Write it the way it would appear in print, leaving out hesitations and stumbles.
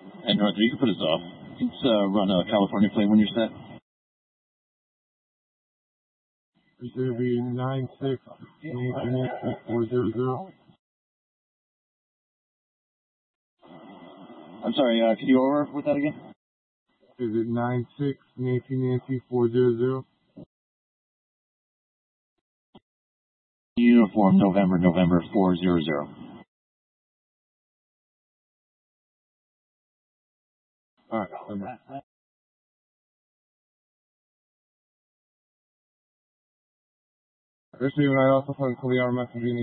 And Roger, you can put us off. Let's run a California plane when you're set. It's going to be 96-400. I'm sorry, can you over with that again? Is it 96-400? Uniform November 400. Alright, receiving I also phone Clear messaging